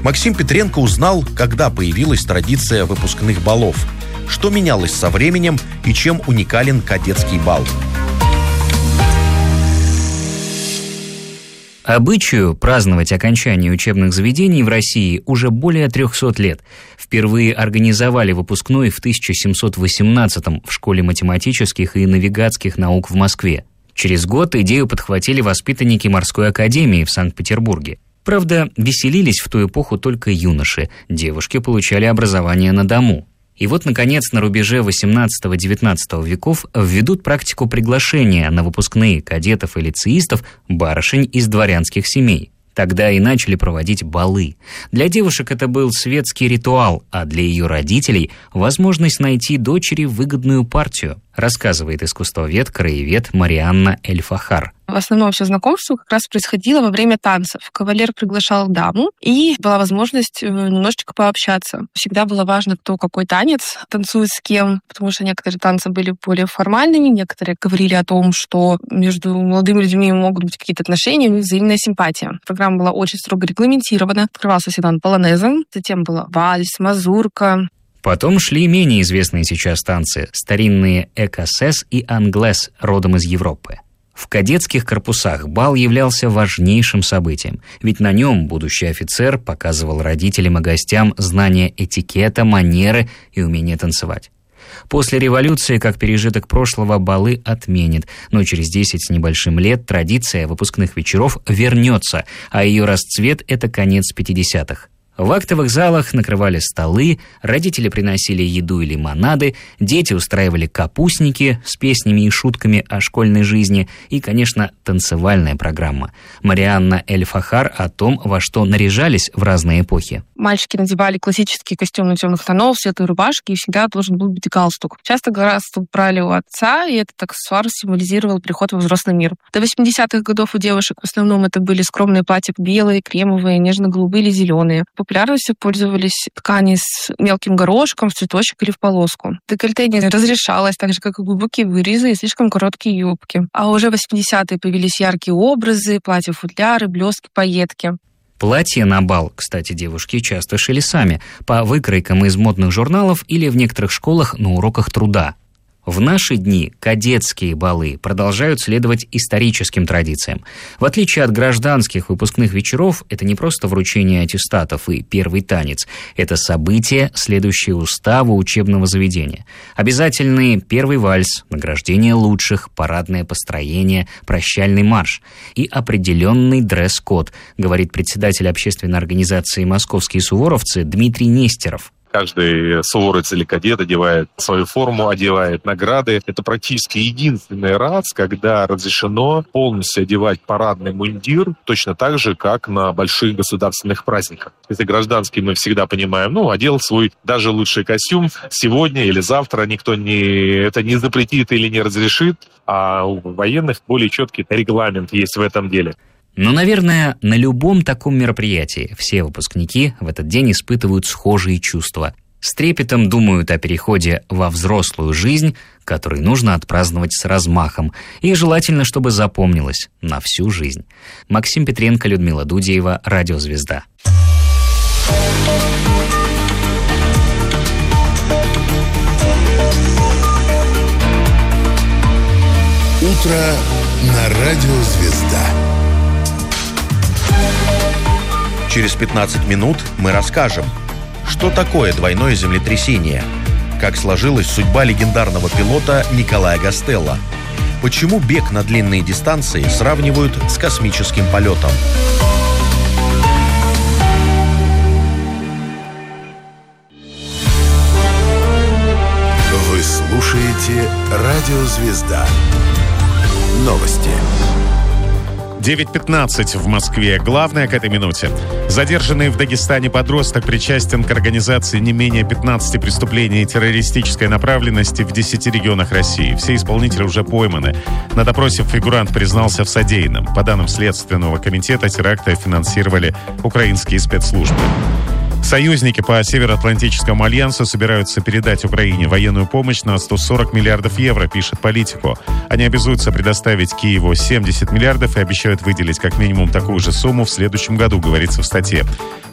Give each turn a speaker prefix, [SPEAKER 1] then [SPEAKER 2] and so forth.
[SPEAKER 1] Максим Петренко узнал, когда появилась традиция выпускных балов, что менялось со временем и чем уникален кадетский бал.
[SPEAKER 2] Обычаю праздновать окончание учебных заведений в России уже более 300 лет. Впервые организовали выпускной в 1718-м в Школе математических и навигатских наук в Москве. Через год идею подхватили воспитанники морской академии в Санкт-Петербурге. Правда, веселились в ту эпоху только юноши, девушки получали образование на дому. И вот, наконец, на рубеже XVIII-XIX веков введут практику приглашения на выпускные кадетов и лицеистов барышень из дворянских семей. Тогда и начали проводить балы. Для девушек это был светский ритуал, а для ее родителей – возможность найти дочери выгодную партию, рассказывает искусствовед, краевед Марианна Эль-Фахар.
[SPEAKER 3] В основном все знакомство как раз происходило во время танцев. Кавалер приглашал даму, и была возможность немножечко пообщаться. Всегда было важно, кто какой танец танцует с кем, потому что некоторые танцы были более формальными, некоторые говорили о том, что между молодыми людьми могут быть какие-то отношения, у них взаимная симпатия. Программа была очень строго регламентирована. Открывался всегда полонезом, затем была вальс, мазурка.
[SPEAKER 2] Потом шли менее известные сейчас танцы, старинные экосес и англес, родом из Европы. В кадетских корпусах бал являлся важнейшим событием, ведь на нем будущий офицер показывал родителям и гостям знания этикета, манеры и умение танцевать. После революции, как пережиток прошлого, балы отменят, но через 10 с небольшим лет традиция выпускных вечеров вернется, а ее расцвет – это конец 50-х. В актовых залах накрывали столы, родители приносили еду и лимонады, дети устраивали капустники с песнями и шутками о школьной жизни и, конечно, танцевальная программа. Марианна Эль-Фахар о том, во что наряжались в разные эпохи.
[SPEAKER 3] Мальчики надевали классические костюмы темных тонов, светлые рубашки, и всегда должен был быть галстук. Часто галстук брали у отца, и этот аксессуар символизировал приход во взрослый мир. До 80-х годов у девушек в основном это были скромные платья белые, кремовые, нежно-голубые или зеленые. Популярностью пользовались ткани с мелким горошком, в цветочек или в полоску. Декольте не разрешалось, так же, как и глубокие вырезы и слишком короткие юбки. А уже в 80-е появились яркие образы, платья-футляры, блестки, пайетки.
[SPEAKER 2] Платья на бал, кстати, девушки часто шили сами, по выкройкам из модных журналов или в некоторых школах на уроках труда. В наши дни кадетские балы продолжают следовать историческим традициям. В отличие от гражданских выпускных вечеров, это не просто вручение аттестатов и первый танец. Это событие, следующее уставу учебного заведения. Обязательный первый вальс, награждение лучших, парадное построение, прощальный марш и определенный дресс-код, говорит председатель общественной организации «Московские суворовцы» Дмитрий Нестеров.
[SPEAKER 4] Каждый суворовец или кадет одевает свою форму, одевает награды. Это практически единственный раз, когда разрешено полностью одевать парадный мундир точно так же, как на больших государственных праздниках. Если гражданский, мы всегда понимаем, одел свой даже лучший костюм сегодня или завтра, никто это не запретит или не разрешит, а у военных более четкий регламент есть в этом деле.
[SPEAKER 2] Но, наверное, на любом таком мероприятии все выпускники в этот день испытывают схожие чувства. С трепетом думают о переходе во взрослую жизнь, который нужно отпраздновать с размахом, и желательно, чтобы запомнилось на всю жизнь. Максим Петренко, Людмила Дудеева, Радиозвезда.
[SPEAKER 5] Утро на Радиозвезда.
[SPEAKER 1] Через 15 минут мы расскажем, что такое двойное землетрясение, как сложилась судьба легендарного пилота Николая Гастелло, почему бег на длинные дистанции сравнивают с космическим полетом.
[SPEAKER 5] Вы слушаете «Радиозвезда». Новости.
[SPEAKER 6] 9:15 в Москве. Главное к этой минуте. Задержанный в Дагестане подросток причастен к организации не менее 15 преступлений террористической направленности в 10 регионах России. Все исполнители уже пойманы. На допросе фигурант признался в содеянном. По данным Следственного комитета, теракты финансировали украинские спецслужбы. Союзники по Североатлантическому альянсу собираются передать Украине военную помощь на 140 миллиардов евро, пишет Политико. Они обязуются предоставить Киеву 70 миллиардов и обещают выделить как минимум такую же сумму в следующем году, говорится в статье.